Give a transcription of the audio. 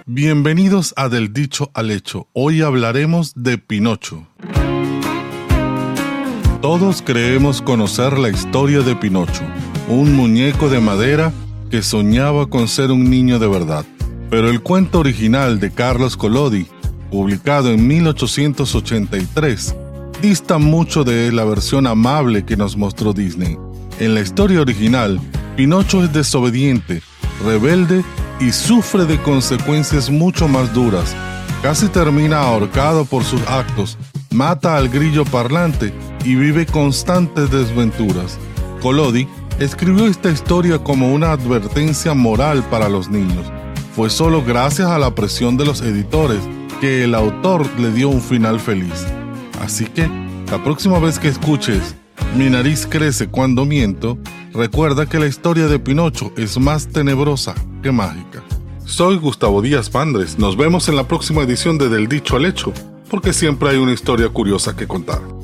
Bienvenidos a Del Dicho al Hecho. Hoy hablaremos de Pinocho. Todos creemos conocer la historia de Pinocho, un muñeco de madera que soñaba con ser un niño de verdad. Pero el cuento original de Carlos Collodi, publicado en 1883, dista mucho de la versión amable que nos mostró Disney. En la historia original, Pinocho es desobediente, rebelde y sufre de consecuencias mucho más duras. Casi termina ahorcado por sus actos, mata al grillo parlante y vive constantes desventuras. Collodi escribió esta historia como una advertencia moral para los niños. Fue solo gracias a la presión de los editores que el autor le dio un final feliz. Así que, la próxima vez que escuches "Mi nariz crece cuando miento", recuerda que la historia de Pinocho es más tenebrosa que mágica. Soy Gustavo Díaz Pandres. Nos vemos en la próxima edición de Del Dicho al Hecho, porque siempre hay una historia curiosa que contar.